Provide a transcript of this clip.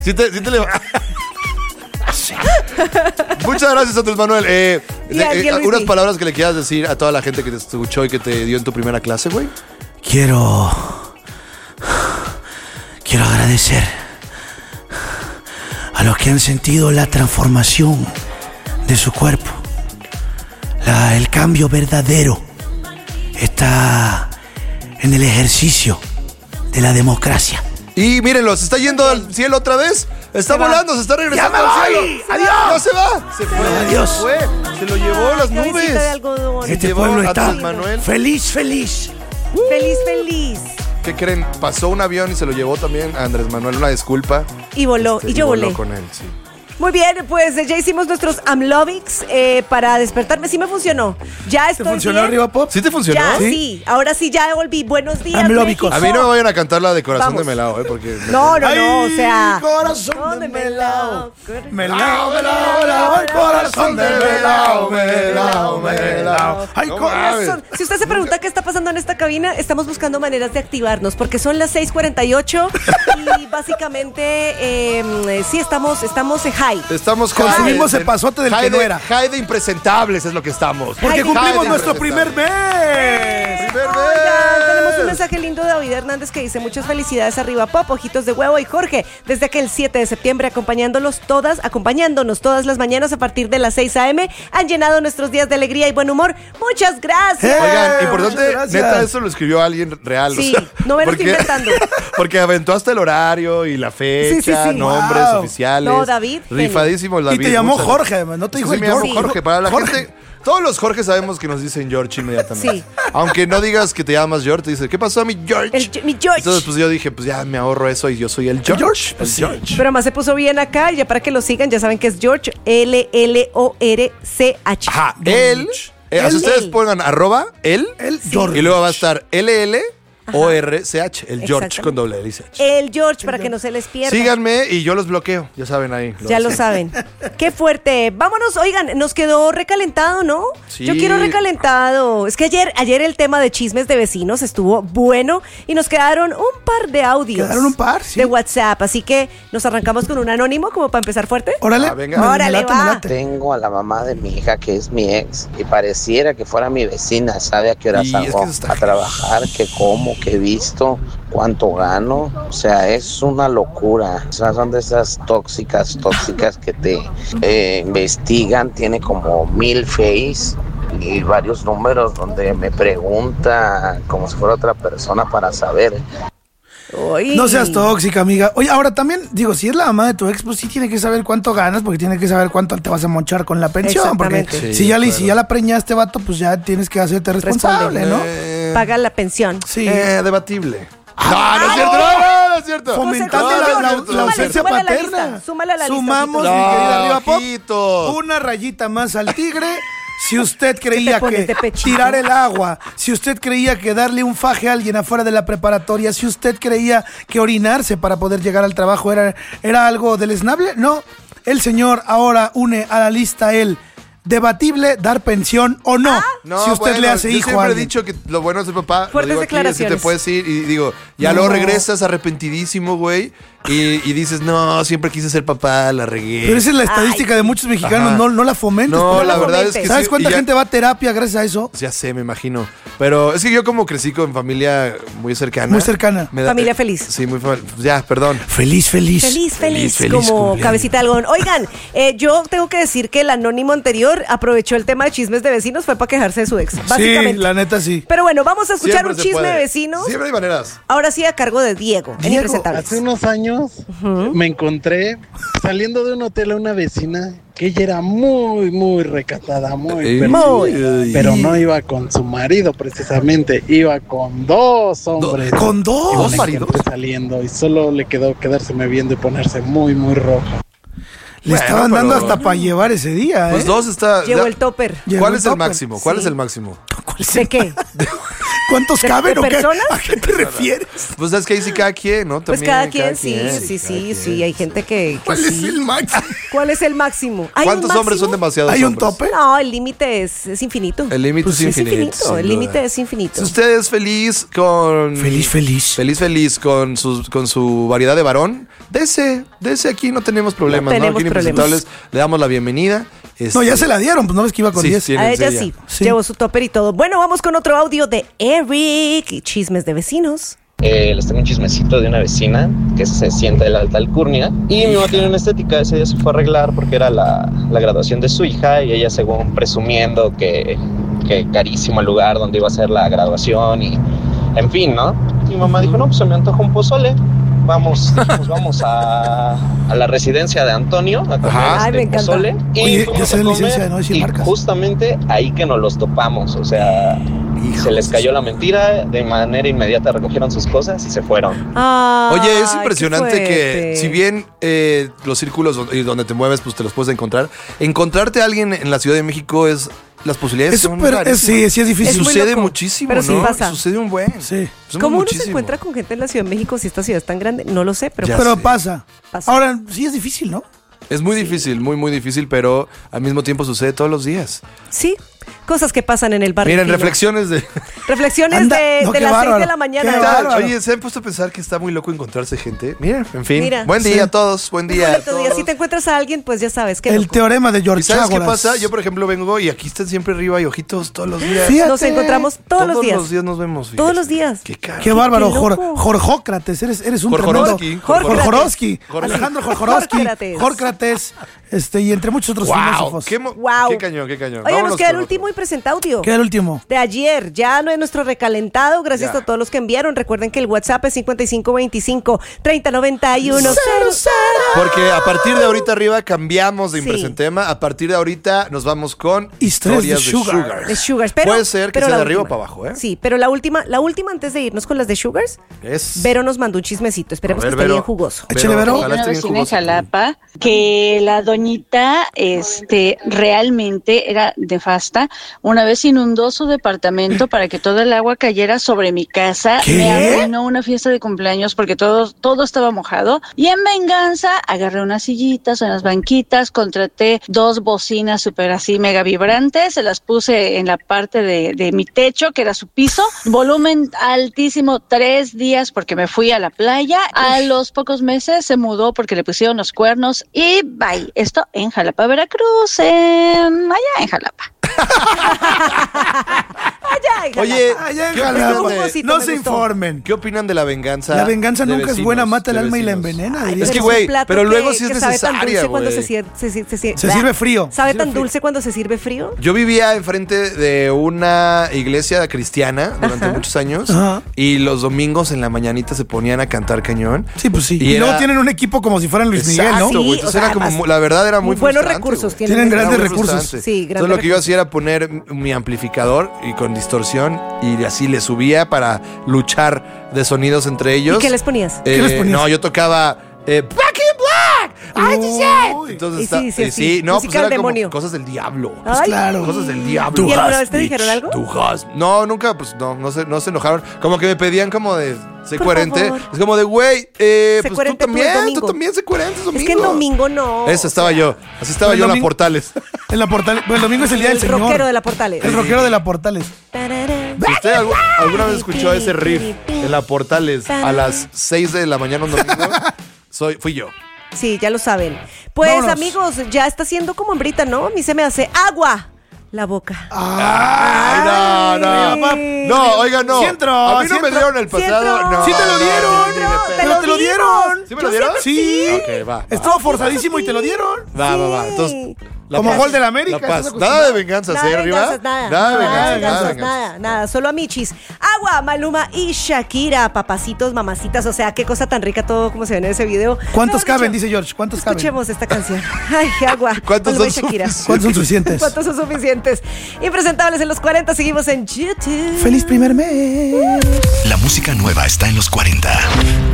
Sí te Muchas gracias, Andrés Manuel. Unas palabras que le quieras decir a toda la gente que te escuchó y que te dio en tu primera clase, güey. Quiero agradecer a los que han sentido la transformación de su cuerpo. El cambio verdadero está en el ejercicio de la democracia. Y mírenlo, se está yendo al cielo otra vez. Está volando, se está regresando al cielo. ¡Adiós! No se va. Se fue. Adiós. Se lo llevó las nubes. Este pueblo está feliz. Feliz. ¿Qué creen? Pasó un avión y se lo llevó también a Andrés Manuel. Una disculpa. Y voló. Y yo volé. Con él, sí. Muy bien, pues ya hicimos nuestros Amlovics para despertarme. Sí me funcionó. Ya estoy ¿Te funcionó bien. Arriba Pop? ¿Sí te funcionó? Ya, sí. Ahora sí, ya volví. Buenos días, Amlóvicos. México. A mí no me vayan a cantar la de Corazón Vamos. de Melao, porque... No, o sea... Corazón de melao. Melao, Corazón de melao. Ay, No corazón. mames. Si usted se pregunta qué está pasando en esta cabina, estamos buscando maneras de activarnos, porque son las 6:48 y básicamente sí estamos high. Estamos Consumimos el pasote del que no era. High de impresentables es lo que estamos. Porque Ay, cumplimos High de nuestro primer impresentables. mes. Primer Oigan, tenemos un mes. mensaje lindo de David Hernández que dice: muchas felicidades arriba Pop, ojitos de huevo y Jorge, desde aquel 7 de septiembre acompañándonos todas las mañanas a partir de las 6 a.m. han llenado nuestros días de alegría y buen humor. Muchas gracias. Oigan, muchas importante, gracias. neta, eso lo escribió alguien real. Sí, no me lo estoy inventando. Porque aventó hasta el horario y la fecha, Sí. nombres Wow. oficiales. No, David, Rifadísimo el David. Y te llamó muchas Jorge, gracias. además, no te Sí, dijo sí, el me llamo George. Jorge. Para la Jorge. gente, todos los Jorge sabemos que nos dicen George inmediatamente. Sí. Aunque no digas que te llamas George, te dice, ¿qué pasó, mi George? Mi George. Entonces, pues yo dije, pues ya me ahorro eso y yo soy el George. George, El pues sí. George. Pero más se puso bien acá y ya para que lo sigan, ya saben que es George, LLORCH. Ajá, él. Si ustedes pongan @ él, George. y luego va a estar LLORCH, el George Exactamente. con doble L y CH. El George, para que no se les pierda. Síganme y yo los bloqueo, ya saben ahí. Ya lo saben. Qué fuerte. Vámonos, oigan, nos quedó recalentado, ¿no? Sí. Yo quiero recalentado. Es que ayer el tema de chismes de vecinos estuvo bueno y nos quedaron un par de audios. Quedaron un par, sí. De WhatsApp, así que nos arrancamos con un anónimo como para empezar fuerte. Órale. Ah, venga. Me Órale, late, va. me late. Tengo a la mamá de mi hija que es mi ex y pareciera que fuera mi vecina. ¿Sabe a qué hora Y es salgo que eso está a trabajar? ¿Qué como? ¿Qué visto? ¿Cuánto gano? O sea, es una locura. O sea, son de esas tóxicas que te investigan. Tiene como 1000 face y varios números donde me pregunta como si fuera otra persona para saber. Uy. No seas tóxica, amiga. Oye, ahora también, digo, si es la mamá de tu ex, pues sí tiene que saber cuánto ganas, porque tiene que saber cuánto te vas a monchar con la pensión. Porque Exactamente. si, Sí, si ya la preñaste, vato, pues ya tienes que hacerte responsable, ¿no? Paga la pensión. Sí. Debatible. No es cierto, no es cierto. Fomentando José, la súmale, ausencia súmale a la paterna. lista, súmale a la lista, Sumamos, Tito. mi querida Arriba Pop, Ojitos. una rayita más al tigre. Si usted ¿Qué creía te pones que de pechito? tirar el agua, si usted creía que darle un faje a alguien afuera de la preparatoria, si usted creía que orinarse para poder llegar al trabajo era algo deleznable, no. El señor ahora une a la lista el debatible dar pensión o no, No, si usted le hace yo hijo a siempre he alguien. dicho que lo bueno es ser papá. Fuertes lo digo aquí, es que declaraciones. te puedes ir y digo, ya No. luego regresas arrepentidísimo, güey, y dices, no, siempre quise ser papá, la regué. Pero esa es la estadística de muchos mexicanos, Ajá. no la fomentes. No, porque- la verdad es fomentes. que ¿Sabes sí, cuánta y ya- gente va a terapia gracias a eso? Ya sé, me imagino. Pero es que yo como crecí con familia muy cercana. Muy cercana. Familia feliz. Sí, muy ya, perdón. Feliz. Feliz, como cumpleaños. cabecita de algodón. Oigan, yo tengo que decir que el anónimo anterior aprovechó el tema de chismes de vecinos, fue para quejarse de su ex, básicamente. Sí, la neta sí. Pero bueno, vamos a escuchar Siempre un se chisme puede. de vecinos. Siempre hay maneras. Ahora sí a cargo de Diego, en Diego, Impresentables. Hace unos años me encontré saliendo de un hotel a una vecina que ella era muy recatada, pero no iba con su marido precisamente, iba con dos hombres. ¿Con Y dos? me ¿Dos maridos? encontré saliendo y solo le quedó quedárseme viendo y ponerse muy rojo. Le Bueno, estaban dando pero- hasta para llevar ese día, ¿eh? Los dos está. Llegó ya- el topper. Llegó ¿Cuál el es el topper. máximo? ¿Cuál Sí. es el máximo? ¿Cuál ¿De qué? ¿Cuántos ¿De caben o qué? personas? ¿A qué te refieres? Pues es que ahí sí cada quien, ¿no? Pues También, cada quien, quien. sí. Hay gente que ¿Cuál es sí. el máximo? ¿Cuál es el máximo? ¿Hay un ¿Cuántos máximo? hombres son demasiados ¿Hay un hombres? tope? No, el límite es infinito. El límite Pues es sí, infinito. sin El duda. límite es infinito. Si usted es feliz con... Feliz con su variedad de varón, dese aquí, no tenemos problemas. No tenemos Aquí en problemas. Impresentables le damos la bienvenida. No, ya se la dieron, pues no ves que iba con 10. sí, A ella ella. sí, llevó su topper y todo. Bueno, vamos con otro audio de Eric y chismes de vecinos. Les tengo un chismecito de una vecina que se siente de la alta alcurnia y mi mamá tiene una estética. Ese día se fue a arreglar porque era la graduación de su hija y ella según presumiendo que carísimo el lugar donde iba a ser la graduación y en fin, ¿no? Mi mamá dijo, no, pues se me antoja un pozole. Vamos a la residencia de Antonio a comer Ay, me encanta. pozole. Y Oye, fuimos ya se a da comer, licencia de no decir y marcas. justamente ahí que nos los topamos, o sea, se les cayó la mentira, de manera inmediata recogieron sus cosas y se fueron. Ay, Oye, es qué impresionante que fuerte. si bien los círculos donde te mueves, pues te los puedes encontrar. Encontrarte a alguien en la Ciudad de México las posibilidades Es son súper, rarísimas. sí es difícil. Es muy Sucede loco, muchísimo, pero sí ¿no? pasa. Sucede un buen. Sí. Sucede ¿Cómo uno se muchísimo. encuentra con gente en la Ciudad de México si esta ciudad es tan grande? No lo sé, pero Ya Pero sé. pasa. Pasa. Ahora, sí es difícil, ¿no? Es muy difícil, muy difícil, pero al mismo tiempo sucede todos los días. sí, cosas que pasan en el barrio. Miren, fino. reflexiones de... Reflexiones Anda, de no, qué las 6 bárbaro, de la mañana. qué ¿verdad? bárbaro. Oye, ¿se han puesto a pensar que está muy loco encontrarse gente? Miren, en fin. Mira. Buen día Sí. a todos, buen Muy día a bonito día. todos. Si te encuentras a alguien, pues ya sabes que El teorema de George ¿Y sabes qué Ágoras. pasa? Yo, por ejemplo, vengo y aquí están siempre arriba y ojitos todos los días. Fíjate. nos encontramos todos los días. Todos los días nos vemos. fíjate. Todos los días. Qué caro. Qué bárbaro, Qué loco. Jorjócrates, eres un Jorjorowski. tremendo... Jorjorowski. Jorge. Alejandro Jorjorowski. Jorcrates. Jorcrates, y entre muchos otros Wow, filósofos. Wow. qué cañón, qué cañón. Oye, nos Vámonos queda el con último y presenta audio. ¿Qué era el último? De ayer, ya no es nuestro recalentado, gracias Ya. a todos los que enviaron. Recuerden que el WhatsApp es 5525-3091-00. Porque a partir de ahorita arriba cambiamos de Sí. Impresentema. A partir de ahorita nos vamos con Historias de Sugars. Sugar. De Sugars, pero Puede ser que pero sea la de arriba o última. para abajo, ¿eh? Sí, pero la última antes de irnos con las de Sugars, Es... Vero nos mandó un chismecito. Esperemos A ver, que esté Vero. bien jugoso. Échale, Vero. ojalá Una esté bien vecina en jugoso. Jalapa que la doñita realmente era nefasta. Una vez inundó su departamento para que todo el agua cayera sobre mi casa. ¿Qué? Me arruinó una fiesta de cumpleaños porque todo estaba mojado. Y en venganza agarré unas sillitas, unas banquitas, contraté 2 bocinas súper así mega vibrantes, se las puse en la parte de mi techo, que era su piso, volumen altísimo, 3 días porque me fui a la playa. A los pocos meses se mudó porque le pusieron los cuernos y bye. Esto en Jalapa, Veracruz, allá en Jalapa. Allá, Oye, Allá en ¿qué Jalapa. opinan de- Jugosito, No me se gustó. informen. ¿Qué opinan de la venganza? La venganza de nunca es vecinos, buena, mata el de alma y la vecinos? envenena, Ay, diría. es que, un güey, plato pero luego que- sí es que sabe tan necesaria, dulce cuando güey. Se sirve frío. ¿Sabe Se tan sirve dulce cuando se sirve frío? Yo vivía enfrente de una iglesia cristiana durante muchos años Ajá. y los domingos en la mañanita se ponían a cantar cañón. Sí, pues sí. Y Y, era- luego tienen un equipo como si fueran Luis Miguel, ¿no? Exacto, Sí, güey. o Entonces sea, era como, además, la verdad era muy buenos frustrante, recursos güey. Tienen Era grandes muy recursos. frustrante. Sí, grandes Entonces lo que yo recursos. hacía era poner mi amplificador y con distorsión y así le subía para luchar de sonidos entre ellos. ¿Y qué les ponías? ¿Qué les ponías? No, yo tocaba Black in Black. I just said. Uy. Entonces Y sí, sí, sí. no, pues Música del era como demonio. cosas del diablo. Ay. claro. Cosas del diablo. ¿Y alguna vez te dijeron algo? No, nunca, pues no se enojaron. Como que me pedían como de sé Por coherente. favor. Es como de, güey, pues tú coherente tú el también, domingo. sé coherente es domingo. Es que en domingo no. Eso estaba yo. Así estaba El yo en la domingo- Portales. En la Portales. Bueno, el domingo es el día del El Señor. rockero de la Portales. El rockero de la Portales. Si usted alguna vez escuchó ese riff en la Portales a las 6 de la mañana un domingo, fui yo. Sí, ya lo saben. Pues, Vámonos. amigos, ya está siendo como hambrita, ¿no? A mí se me hace agua la boca. Ay, no, oiga, no. Sí entró, A mí no sí me entró. dieron el Sí pasado. entró. No, Sí te lo dieron. no, ni de No, pedo. Pero te lo dieron. ¿Sí me lo Yo dieron? sé que Sí. Ok, va. Estuvo forzadísimo y te lo dieron. Va. Entonces, Como gol del La América. paz. estás Nada de acostumbrado. venganzas, Nada ¿eh, de arriba? venganzas, nada. Nada de Nada de venganzas, venganzas, nada. Solo a Michis. Agua, Maluma y Shakira. Papacitos, mamacitas. O sea, qué cosa tan rica todo como se ve en ese video. ¿Cuántos Mejor caben? dicho, Dice George. ¿Cuántos caben? Escuchemos esta canción. Ay, agua. ¿Cuántos Maluma y son Shakira. suficientes? ¿Cuántos son suficientes? ¿Cuántos son suficientes? Impresentables en los 40. Seguimos en YouTube. ¡Feliz primer mes! La música nueva está en los 40.